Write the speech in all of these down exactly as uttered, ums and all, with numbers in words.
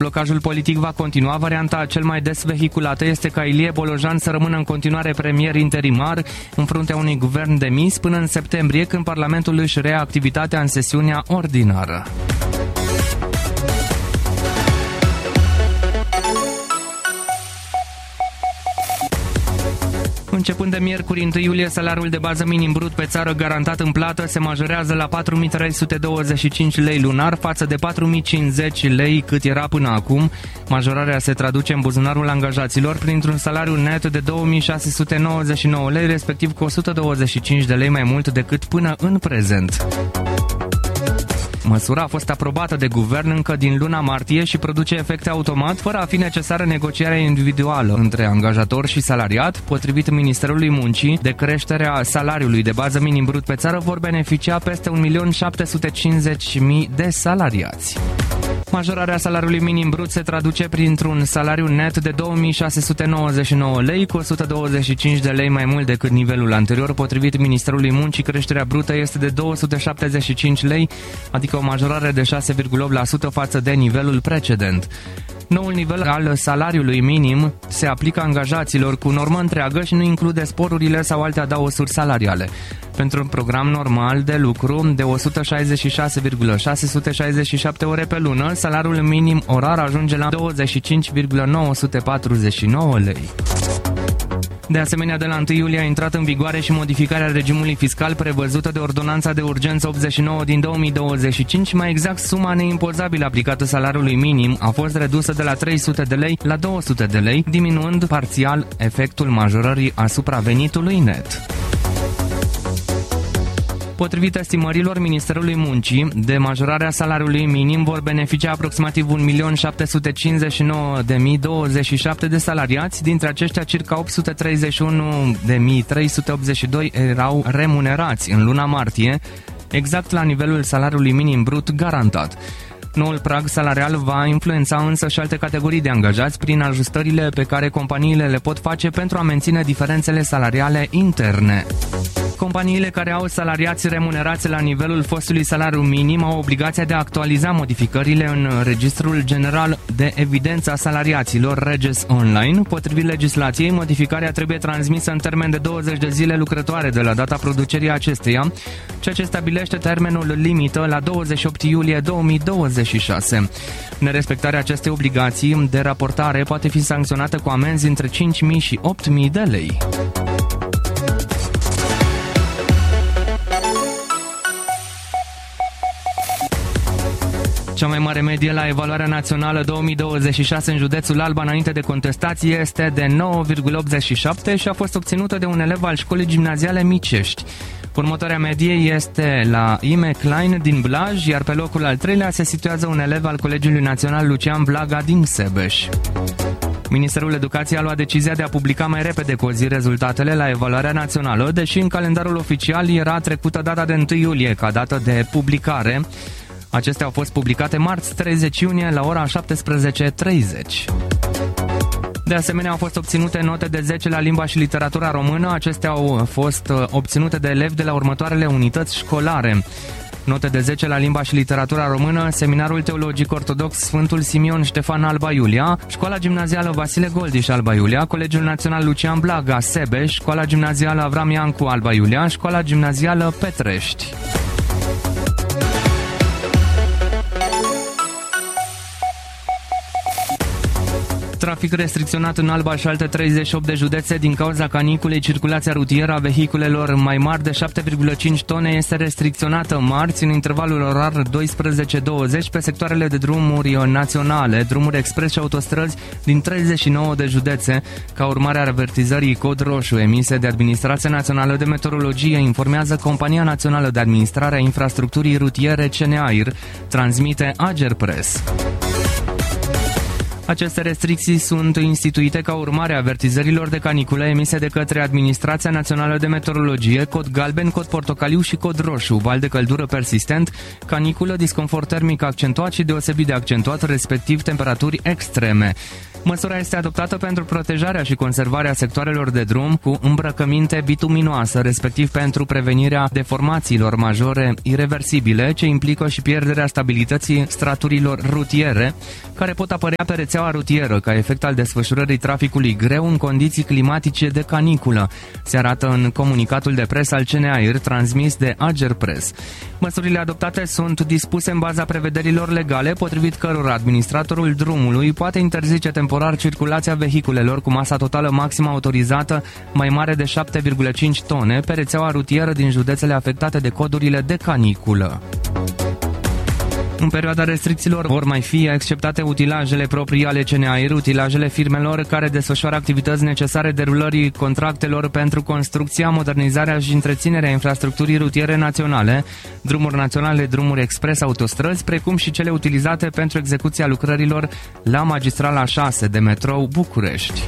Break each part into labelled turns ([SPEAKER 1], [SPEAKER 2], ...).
[SPEAKER 1] blocajul politic va continua, varianta cel mai des vehiculată este ca Ilie Bolojan să rămână în continuare premier interimar în fruntea unui guvern demis până în septembrie, când Parlamentul își reia activitatea în sesiunea ordinară. Începând de miercuri întâi iulie, salariul de bază minim brut pe țară garantat în plată se majorează la patru mii trei sute douăzeci și cinci lei lunar față de patru mii cincizeci lei cât era până acum. Majorarea se traduce în buzunarul angajaților printr-un salariu net de două mii șase sute nouăzeci și nouă lei, respectiv cu o sută douăzeci și cinci de lei mai mult decât până în prezent. Măsura a fost aprobată de guvern încă din luna martie și produce efecte automat, fără a fi necesară negocierea individuală între angajator și salariat. Potrivit Ministerului Muncii, de creșterea salariului de bază minim brut pe țară vor beneficia peste un milion șapte sute cincizeci de mii de salariați. Majorarea salariului minim brut se traduce printr-un salariu net de două mii șase sute nouăzeci și nouă lei, cu o sută douăzeci și cinci de lei mai mult decât nivelul anterior. Potrivit Ministerului Muncii, creșterea brută este de două sute șaptezeci și cinci lei, adică o majorare de șase virgulă opt la sută față de nivelul precedent. Noul nivel al salariului minim se aplică angajaților cu normă întreagă și nu include sporurile sau alte adaosuri salariale. Pentru un program normal de lucru de o sută șaizeci și șase virgulă șase sute șaizeci și șapte ore pe lună, salariul minim orar ajunge la douăzeci și cinci virgulă nouă sute patruzeci și nouă lei. De asemenea, de la întâi iulie a intrat în vigoare și modificarea regimului fiscal prevăzută de Ordonanța de Urgență optzeci și nouă din două mii douăzeci și cinci. Mai exact, suma neimpozabilă aplicată salariului minim a fost redusă de la trei sute de lei la două sute de lei, diminuând parțial efectul majorării asupra venitului net. Potrivit estimărilor Ministerului Muncii, de majorarea salariului minim vor beneficia aproximativ un milion șapte sute cincizeci și nouă de mii douăzeci și șapte de salariați, dintre aceștia circa opt sute treizeci și unu de mii trei sute optzeci și doi erau remunerați în luna martie, exact la nivelul salariului minim brut garantat. Noul prag salarial va influența însă și alte categorii de angajați prin ajustările pe care companiile le pot face pentru a menține diferențele salariale interne. Companiile care au salariați remunerați la nivelul fostului salariu minim au obligația de a actualiza modificările în Registrul General de Evidență a Salariaților, Reges Online. Potrivit legislației, modificarea trebuie transmisă în termen de douăzeci de zile lucrătoare de la data producerii acesteia, ceea ce stabilește termenul limită la douăzeci și opt iulie două mii douăzeci și șase. Nerespectarea acestei obligații de raportare poate fi sancționată cu amenzi între cinci mii și opt mii de lei. Cea mai mare medie la evaluarea națională două mii douăzeci și șase în județul Alba înainte de contestație este de nouă virgulă optzeci și șapte și a fost obținută de un elev al școlii gimnaziale Micești. Următoarea medie este la Ime Klein din Blaj, iar pe locul al treilea se situează un elev al Colegiului Național Lucian Blaga din Sebeș. Ministerul Educației a luat decizia de a publica mai repede cu o zi rezultatele la evaluarea națională, deși în calendarul oficial era trecută data de întâi iulie ca dată de publicare. Acestea au fost publicate marți treizeci iunie la ora șaptesprezece treizeci. De asemenea, au fost obținute note de zece la limba și literatura română. Acestea au fost obținute de elevi de la următoarele unități școlare. Note de zece la limba și literatura română: Seminarul Teologic Ortodox Sfântul Simion Ștefan Alba Iulia, Școala Gimnazială Vasile Goldiș Alba Iulia, Colegiul Național Lucian Blaga Sebeș, Școala Gimnazială Avram Iancu Alba Iulia, Școala Gimnazială Petrești. Trafic restricționat în Alba și alte treizeci și opt de județe din cauza caniculei. Circulația rutieră a vehiculelor mai mari de șapte virgulă cinci tone este restricționată marți în intervalul orar douăsprezece douăzeci pe sectoarele de drumuri naționale, drumuri expres și autostrăzi din treizeci și nouă de județe, ca urmare a avertizării cod roșu emise de Administrația Națională de Meteorologie, informează Compania Națională de Administrare a Infrastructurii Rutiere C N A I R, transmite Agerpres. Aceste restricții sunt instituite ca urmare a avertizărilor de caniculă emise de către Administrația Națională de Meteorologie, cod galben, cod portocaliu și cod roșu, val de căldură persistent, caniculă, disconfort termic accentuat și deosebit de accentuat, respectiv temperaturi extreme. Măsura este adoptată pentru protejarea și conservarea sectoarelor de drum cu îmbrăcăminte bituminoasă, respectiv pentru prevenirea deformațiilor majore ireversibile, ce implică și pierderea stabilității straturilor rutiere, care pot apărea pe rețeaua rutieră ca efect al desfășurării traficului greu în condiții climatice de caniculă, se arată în comunicatul de presă al C N A I R transmis de Agerpres. Măsurile adoptate sunt dispuse în baza prevederilor legale, potrivit cărora administratorul drumului poate interzice temporar circulația vehiculelor cu masa totală maximă autorizată mai mare de șapte virgulă cinci tone pe rețeaua rutieră din județele afectate de codurile de caniculă. În perioada restricțiilor vor mai fi exceptate utilajele proprii ale C N A I R, utilajele firmelor care desfășoară activități necesare derulării contractelor pentru construcția, modernizarea și întreținerea infrastructurii rutiere naționale, drumuri naționale, drumuri expres, autostrăzi, precum și cele utilizate pentru execuția lucrărilor la magistrala șase de metrou București.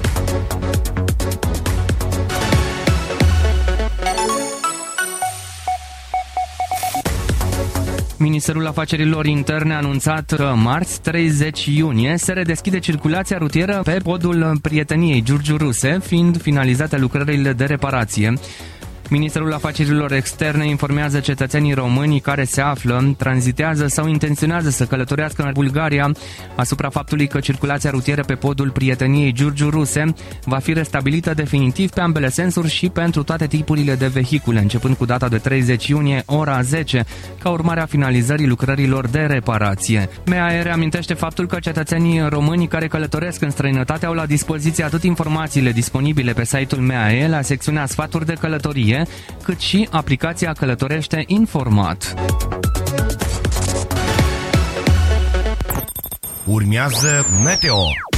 [SPEAKER 1] Ministerul Afacerilor Interne a anunțat că marți, treizeci iunie, se redeschide circulația rutieră pe podul Prieteniei Giurgiu Ruse, fiind finalizate lucrările de reparație. Ministerul Afacerilor Externe informează cetățenii români care se află, tranzitează sau intenționează să călătorească în Bulgaria asupra faptului că circulația rutieră pe podul Prieteniei Giurgiu Ruse va fi restabilită definitiv pe ambele sensuri și pentru toate tipurile de vehicule, începând cu data de treizeci iunie, ora zece, ca urmare a finalizării lucrărilor de reparație. M A E reamintește faptul că cetățenii români care călătoresc în străinătate au la dispoziție atât informațiile disponibile pe site-ul M A E, la secțiunea Sfaturi de călătorie, cât și aplicația Călătorește Informat.
[SPEAKER 2] Urmează Meteo.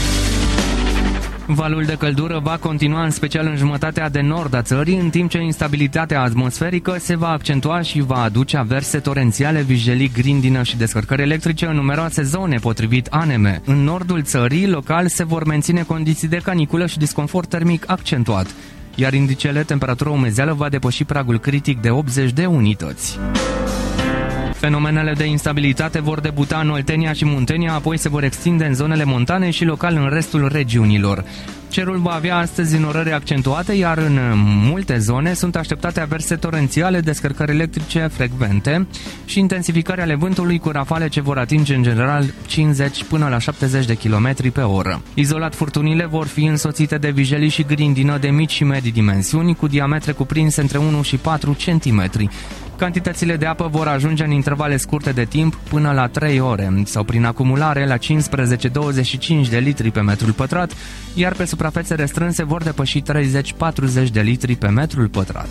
[SPEAKER 1] Valul de căldură va continua în special în jumătatea de nord a țării, în timp ce instabilitatea atmosferică se va accentua și va aduce averse torențiale, vijelii, grindină și descărcări electrice în numeroase zone, potrivit A N M. În nordul țării, local, se vor menține condiții de caniculă și disconfort termic accentuat, iar indicele temperatură umezeală va depăși pragul critic de optzeci de unități. Fenomenele de instabilitate vor debuta în Oltenia și Muntenia, apoi se vor extinde în zonele montane și local în restul regiunilor. Cerul va avea astăzi înnorări accentuate, iar în multe zone sunt așteptate averse torențiale, descărcări electrice frecvente și intensificări ale vântului cu rafale ce vor atinge în general cincizeci până la șaptezeci de kilometri pe oră. Izolat, furtunile vor fi însoțite de vijelii și grindină de mici și medii dimensiuni, cu diametre cuprinse între unu și patru centimetri. Cantitățile de apă vor ajunge în intervale scurte de timp până la trei ore sau prin acumulare la cincisprezece douăzeci și cinci de litri pe metrul pătrat, iar pe suprafețe restrânse vor depăși treizeci patruzeci de litri pe metrul pătrat.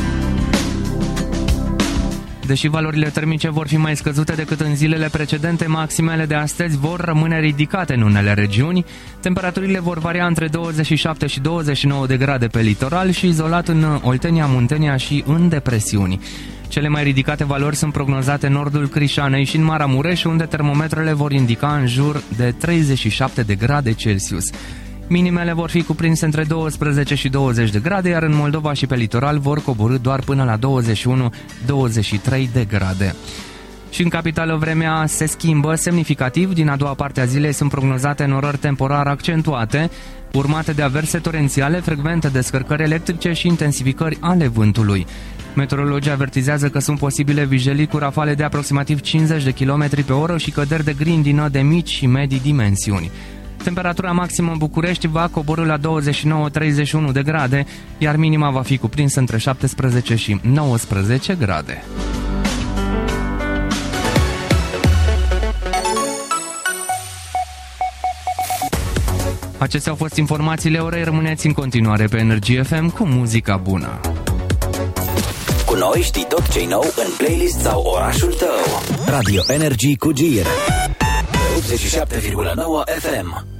[SPEAKER 1] Deși valorile termice vor fi mai scăzute decât în zilele precedente, maximele de astăzi vor rămâne ridicate în unele regiuni. Temperaturile vor varia între douăzeci și șapte și douăzeci și nouă de grade pe litoral și izolat în Oltenia, Muntenia și în depresiuni. Cele mai ridicate valori sunt prognozate în nordul Crișanei și în Maramureș, unde termometrele vor indica în jur de treizeci și șapte de grade Celsius. Minimele vor fi cuprinse între douăsprezece și douăzeci de grade, iar în Moldova și pe litoral vor coborî doar până la douăzeci și unu douăzeci și trei de grade. Și în capitală vremea se schimbă semnificativ. Din a doua parte a zilei sunt prognozate norări temporar accentuate, urmate de averse torențiale, frecvente descărcări electrice și intensificări ale vântului. Meteorologii avertizează că sunt posibile vijelii cu rafale de aproximativ cincizeci de kilometri pe oră și căderi de grindină de mici și medii dimensiuni. Temperatura maximă în București va coborî la douăzeci și nouă treizeci și unu de grade, iar minima va fi cuprinsă între șaptesprezece și nouăsprezece grade. Acestea au fost informațiile orei. Rămâneți în continuare pe Energy F M cu muzica bună.
[SPEAKER 3] Cu noi știi tot ce-i nou în playlist sau orașul tău. Radio Energy cu Gir optzeci și șapte virgulă nouă F M.